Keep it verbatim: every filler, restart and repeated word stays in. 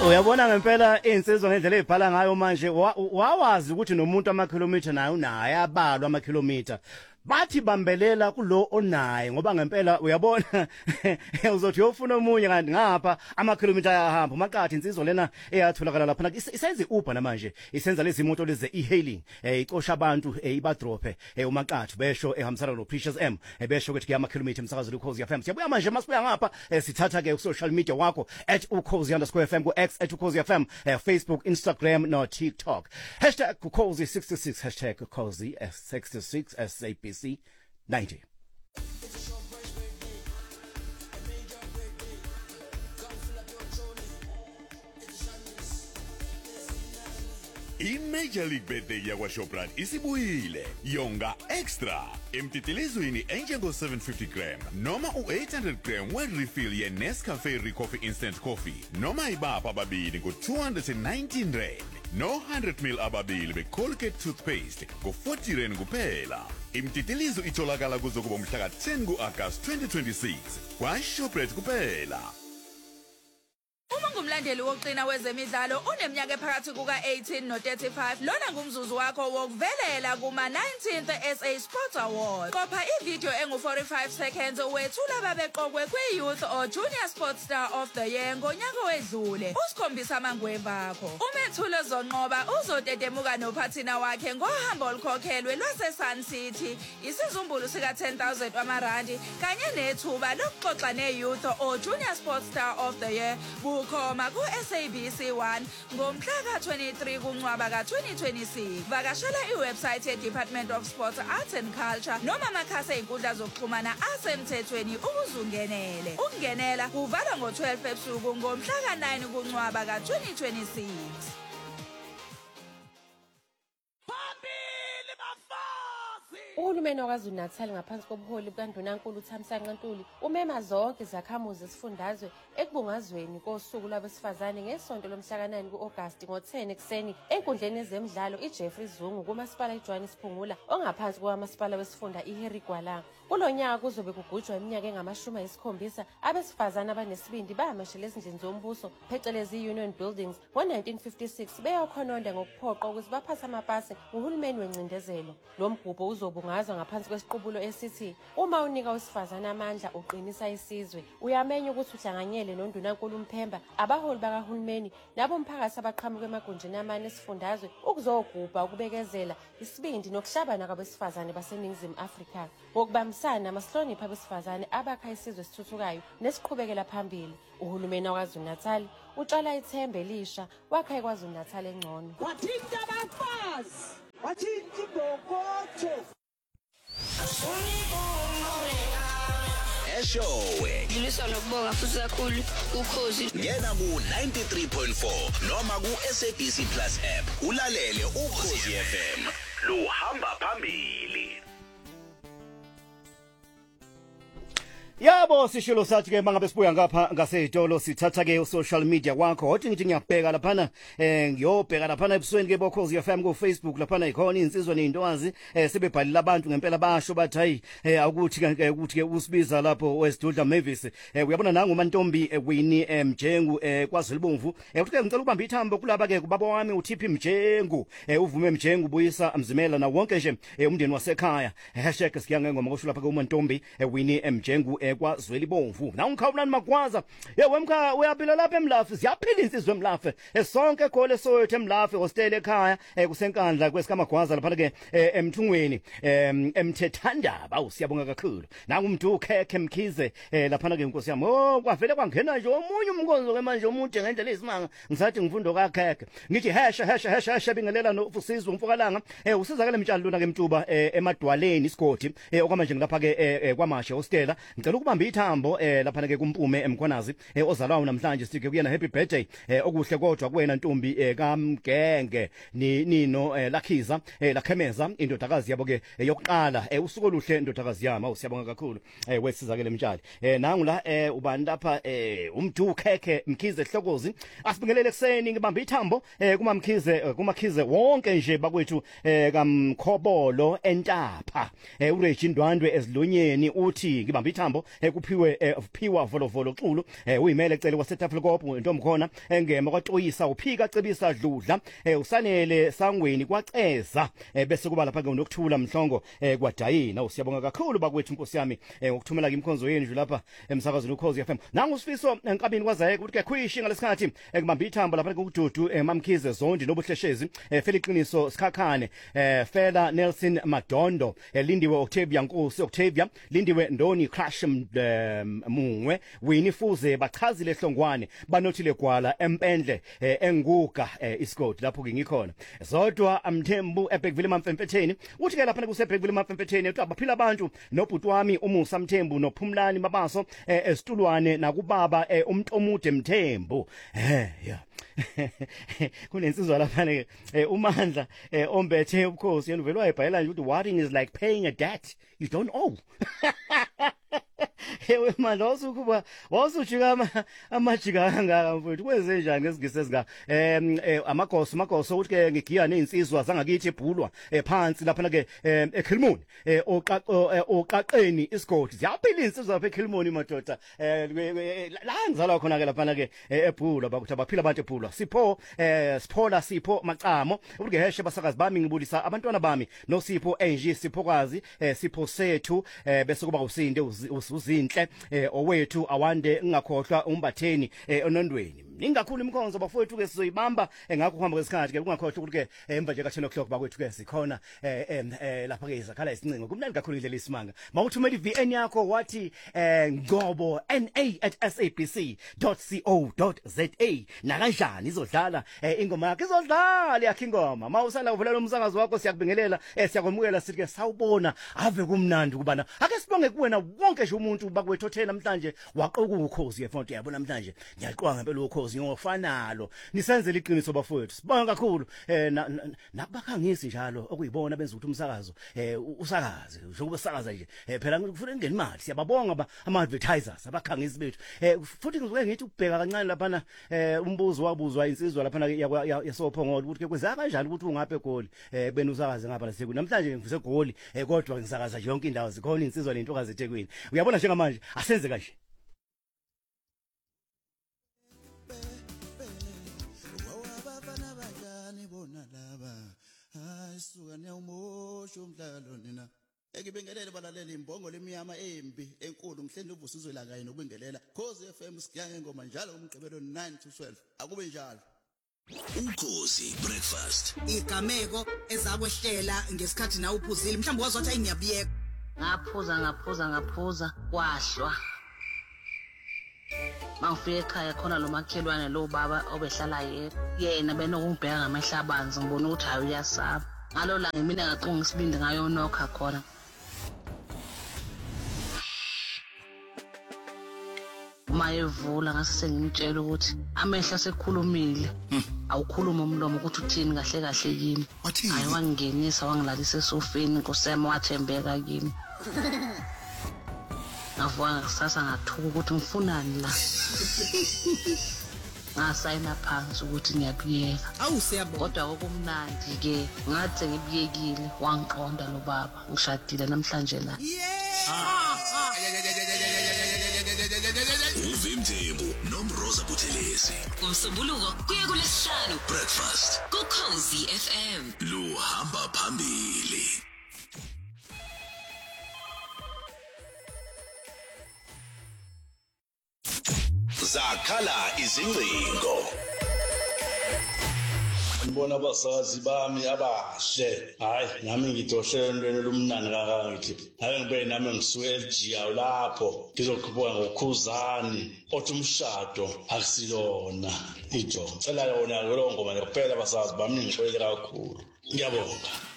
Uyabona ngempela insizwa ngendlela ebhala ngayo manje wawazi ukuthi nomuntu amakhilometer naye unaye abalwa amakhilometer bathi bambelela kulo onaye ngoba ngempela uyabona uzothi uyofuna umunye kanti ngapha amakhilometer ayahamba maqathi insizwa lena eyatholakala lapha isenze Uber namanje isenza lezi moto leze e-hailing icosha abantu ibadrope umaqathi besho ehambisana no Precious M besho ukuthi kuyamakhilometer emsakazo Ukhozi F M siyabuya manje masibuya ngapha sithatha ke ku social media wakho at ukhozi underscore f m ku X at ukhozi f m Facebook Instagram no TikTok hashtag ukhozi sixty-six hashtag ukhozi sixty-six S A B C ninety. I-Major League Birthday yakwa-Shoprite isibuyile yonga extra emtitelezweni enjengo seven fifty gram noma u-eight hundred gram we-refill ye-Nescafe Recoffee Instant Coffee noma ibapha ababili ngo-two hundred nineteen rand no one hundred mil ababili be-Colgate toothpaste ngo-forty rand kuphela. Imtitilizo itholakala kuzokuba umhla ka-ten ku-August twenty twenty-six kwa-Shoprite kuphela. Uma ngumlandeli wokuqina wezemidlalo oneminyaka ephakathi kuka eighteen no thirty-five lona ngumzuzu wakho wokuvelela kuma nineteenth S A Sports Awards. Qopha ivideo engu forty-five seconds wethula babeqokwe kwi-Youth or Junior Sports Star of the Year ngonyaka wedlule. Usikhombisa amangweva akho. Umethulo zonqoba uzotetemuka nophathina wakhe ngohambo olukhokhelwe lwase Sun City. Isizumbulu sika ten thousand amarandi kanye nethuba lokuxoxa ne-Youth or Junior Sports Star of the Year. Bukhoma ku S A B C one ngomhla ka twenty-three kuNcwaba ka twenty twenty-six. Vakashela iwebsite ye-Department of Sports, Arts and Culture noma amakhasi einkundla zokuxhumana asemthethweni ukuzungenele. Ukungenela kuvala ngo twelve ebusuku ngomhla ka nine kuNcwaba ka twenty twenty-six. Uhulumeni waKwaZulu Natal ngaphansi kobuholi bukaNdunankulu uThamsanqa Ntuli umema zonke izakhamuzi esifundazwe ekubungazweni kosuku lwabesifazane ngesonto lomhla ka nine ku-August ngo-ten ekuseni enkundleni yezemidlalo iJeffrey Zungu kumasipala iJohannesburg ongaphansi kowamasipala wesifunda iHarry Gwala. Kulo nyaka kuzobe kugujwa iminyaka engamashumi ayisikhombisa abesifazane abanesibindi bayamashela ezindlini zombuso phecelezi Union Buildings ngo-nineteen fifty-six beyokhononda ngokuphoqa ukuthi baphathe amapasi nguhulumeni wencindezelo. Lo mgubho uzobungazwa ngaphansi kwesiqubulo esithi uma unika wesifazane amandla uqinisa isizwe. Uyamenya ukuthi uhlanganyele noNdunankulu uMphemba abaholi bakahulumeni nabo umphakathi abaqhamuka emagunjini amane esifundazwe ukuzogubha ukubekezela isibindi nokuhlabana kwabesifazane baseNingizimu Afrika. Ngokubambisana amahlonipha abesifazane abakha isizwe esithuthukayo nesiqhubekela phambili. Uhulumeni waKwaZulu Natal utshala ithemba elisha wakha eKwaZulu Natal engcono. Wathinta abafazi, wathinta ibhokotho. Eshowe Ngilisa nokubonga futhi kakhulu Ukhozi. ngena ku ninety-three point four noma ku S A B C Plus app ulalele Ukhozi F M luhamba phambili. Yabo sishilo sathi ke mangabe sibuya ngapha ngasezitolo sithatha ke social media wakho othi ngithi ngiyabheka laphana eh ngiyobheka laphana ebusweni ke boKhozi F M ku Facebook laphana ikhona insizwa neintokazi eh sebebhalile abantu ngempela basho bathi hayi eh akuthi ke ukuthi ke usibiza lapho Westdudla Mavis eh uyabona nangu uMantombi Winnie Mjengu eh kwaZulibomvu eh uthi ke ngicela ukubamba ithambo kulaba ke kubaba wami uThiphi Mjengu eh uvume Mjengu buyisa Mzimela na wonke nje umndeni wasekhaya hashtag siyange ngoma kusho lapha ke uMantombi Winnie Mjengu kwaZwelibomvu na unkhawulani magwaza ye wemkha uyaphila lapha eMlafi siyaphila insizwe eMlafi esonke gole soyethu eMlafi hostel ekhaya kusenkandla kwesikamagwaza lapha ke emthungweni emthethandaba usiyabonga kakhulu nangu umuntu ukhekhe Mkhize lapha ke inkosi yami oh kwavele kwangena nje omunye umnkonzo ke manje umuntu ngendlela isimanga ngisathi ngifundo kakhekhe ngithi hasha hasha hasha hasha bingelela nofusizwe umfokalanga usizakale mtshalo lona ke Mtuba emadwaleni isigodi okwamanje ngilapha ke kwamashe hostela ngicela ukubamba ithambo eh lapha ke kumpume emkhonazi ozalwayo namhlanje sike kuyena happy birthday okuhle kodwa kuwena Ntombi kaMgenge ni nino lakhiza lakhemeza indodakazi yabo ke yokuqala usuku oluhle indodakazi yami awusiyabonga kakhulu wesizakele mtshali nangu la ubani lapha umdu khekhe Mkhize Hlokozi asibingelele kuseni ngibamba ithambo kumamkhize kumakhize wonke nje bakwethu kamkhobolo entapha uRegine Ndwandwe ezilonyeni uthi ngibamba ithambo kuphiwe uphiwa volovolo xulu uyimele ecele waseTafelkop ntomkhona engema kwaXoyisa uphika cebisa dludla usanele sangweni kwaceza bese kuba lapha ke nokuthula mhlongo kwadayina usiyabonga kakhulu bakwethu Nkosi yami ngokuthumela imkhonzo yenu lapha emsakazweni uKhosi F M nangu usifiso enkabini kwazayeke ukuthi ke khwishi ngalesikhathi ekubamba ithambo lapha kuJudu Mamkhize Zondi nobuhleshezi Feliqiniso Sikhakhane Fela Nelson Madondo Lindiwe Octavia Nkosi Octavia Lindiwe Ndoni Crash Mungwe Winifuze bachazile ehlongwane banothile gwala empendle enguga iScott lapho ke ngikhona zodwa amthembu eBhekville Mamfempetheni uthi ke lapha kuseBhekville Mamfempetheni uthi abaphila abantu nobhuti wami umusa Mthembu nophumlani Mabaso esitulwane nakubaba umuntu omude Mthembu eh yeah kunensizwa lapha ke uMandla ombethe ubukhosi yena uvela wayibhalela nje ukuthi worrying is like paying a debt you don't owe Hewe manje wasukuba wasujika ama amajika kangaka mfowethu kwenze njani ngesigisi ezika em amagoso amagoso uthi ke ngigiya nezinsizwa zangakithi ebhulwa phansi lapha ke eKhilmoni oqaqeni isigodi ziyaphila insizwa lapha eKhilmoni madoda la ngizalwa khona ke lapha ke ebhulwa bakuthi abaphila abantu ebhulwa sipho siphola sipho macamo uthi ke heshe basakazi bami ngibulisa abantwana bami no sipho enje siphokazi sipho sethu bese kuba usinde uzinhle owethu awande ngakhohlwa umbatheni onondweni ningakhulu imkhonzo bafowethu ke sizoyibamba engakho kuhamba kwesikhathi ke ungakhohlwa ukuthi ke emva nje ka ten o'clock bakwethu ke sikhona lapha ke izakhala isincingo kumnandi kakhulu indlela isimanga mawuthumela iV N yakho wathi ngobo n a at sabc dot co dot za na kanjani izodlala ingoma yakhe izodlala yakhe ingoma mawusala uvulela umsakazo wakho siyakubingelela siyakwamukela sithi ke sawubona ave kumnandi kubana ake sibonge kuwena wonke nje umuntu bakwethu othena namhlanje waqoka uKhosi F M yabo namhlanje ngiyaqwa ngempela uKhosi ngofanalo nisenzele iqiniso bafowethu sibonga kakhulu eh nakubakhangisi njalo okuyibona benza ukuthi umsakazo eh usakaze njengoba sakaza nje phela ngifuna ingena imali siyababonga ama advertisers abakhangisi bethu eh futhi ngizoke ngithi ukubheka kancane lapha eh umbuzo wabuzwa insizwa lapha yasophongolo ukuthi kwenza kanjani ukuthi ungaphe egoli eh bena usakaze ngapha laseku namhlanje ngifise egoli eh kodwa ngisakaza nje yonke indawo zikhona insizwa nentokazi eThekwini uyabona njengamanje asenze kanje Suka neyumosho umdlalo nina ekibingelele balaleli imbongo lemiyama embi enkulu ngihleli ubusizwe la kanye nokubingelela Khosi F M sigiyange ngoma njalo umgqibelo nine to twelve akube njalo Ukhosi breakfast igameko ezakwehlela ngesikhathi na uphuzile mhlawumbe wazothi ayingiyabiyeka ngaphuza ngaphuza ngaphuza kwahlwa mangifike ekhaya khona lo makhelwane lo baba obehlala yedwa yena benokungibheka ngamahlabanzi ngibona ukuthi hayi uyasaba ngalo la ngimina ngaqonga isibindi ngayo nokha khona mayevula ngase ngimtshela ukuthi amehla sekhulumile awukhuluma umlomo ukuthi uthini kahle kahle yini hayi wangingenisa wangilalisa esofeni nkosema wathembeka kimi ngavuka kusasa ngathuka ukuthi ngifunani la ngasayina phansi ukuthi ngiyabiyeka awusiyabona kodwa okumnandi ke ngathi ngibiyekile wangiqonda lo baba ngishadile namhlanje la uvimthembu nomroza Buthelezi umsombuluko kuye kulesihlanu breakfast kuKhosi F M luhamba phambili zakhala izingcingo ngibona abasazi bami abashe hayi nami ngidoshe entweni lumnani kaka ngithi ake ngibe nami ngisuke L G awu lapho ngizoqhubeka ngokhuzani othi umshado akusilona ijo cela yona lo ngoma kuphela abasazi bami ngixolele kakhulu ngiyabonga